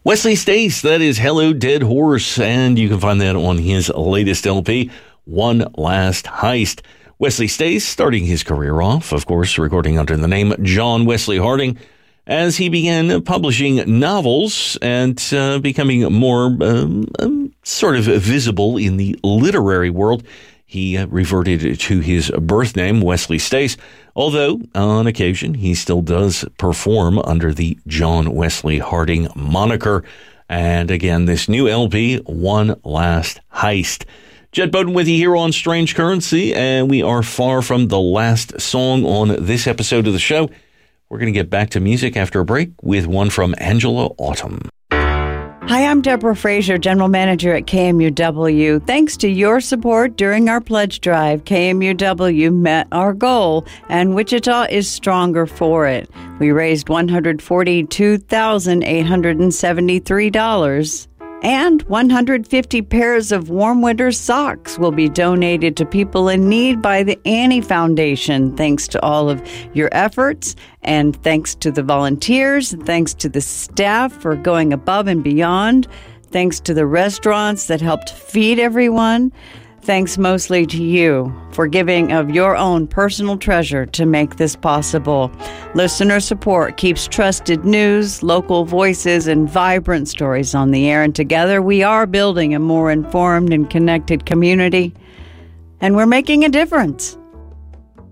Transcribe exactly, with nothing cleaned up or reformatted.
Wesley Stace, that is Hello Dead Horse, and you can find that on his latest L P, One Last Heist. Wesley Stace starting his career off, of course, recording under the name John Wesley Harding, as he began publishing novels and uh, becoming more um, um, sort of visible in the literary world. He uh, reverted to his birth name, Wesley Stace, although on occasion he still does perform under the John Wesley Harding moniker. And again, this new L P, One Last Heist. Jed Bowden with you here on Strange Currency, and we are far from the last song on this episode of the show. We're going to get back to music after a break with one from Angela Autumn. Hi, I'm Deborah Frazier, General Manager at K M U W. Thanks to your support during our pledge drive, K M U W met our goal, and Wichita is stronger for it. We raised one hundred forty-two thousand eight hundred seventy-three dollars. And one hundred fifty pairs of warm winter socks will be donated to people in need by the Annie Foundation. Thanks to all of your efforts, and thanks to the volunteers, thanks to the staff for going above and beyond, thanks to the restaurants that helped feed everyone. Thanks mostly to you for giving of your own personal treasure to make this possible. Listener support keeps trusted news, local voices, and vibrant stories on the air. And together we are building a more informed and connected community. And we're making a difference.